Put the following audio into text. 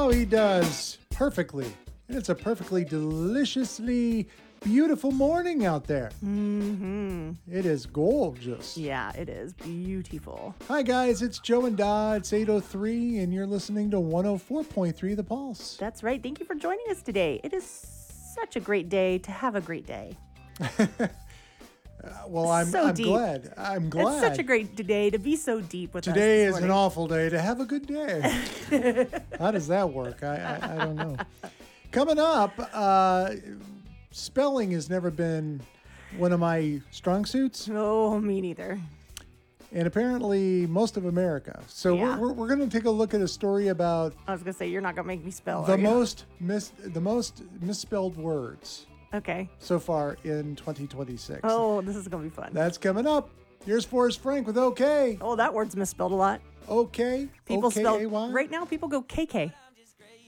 Oh, he does perfectly. And it's a perfectly deliciously beautiful morning out there. Mm-hmm. It is gorgeous. Yeah, it is beautiful. Hi, guys. It's Joe and Da. It's 8:03, and you're listening to 104.3 The Pulse. That's right. Thank you for joining us today. It is such a great day to have a great day. Well, I'm deep. glad. I'm glad. It's such a great day to be so deep with Today us. is an awful day to have a good day. How does that work? I don't know. Coming up, spelling has never been one of my strong suits, Oh, me neither. and apparently most of America. So Yeah. we're going to take a look at a story about I was gonna say you're not gonna make me spell. the are you? most misspelled words Okay. so far in 2026. Oh, this is gonna be fun. That's coming up. Here's Forrest Frank with OK. Oh, that word's misspelled a lot. OK. People spell O-K-A-Y. right now. People go KK.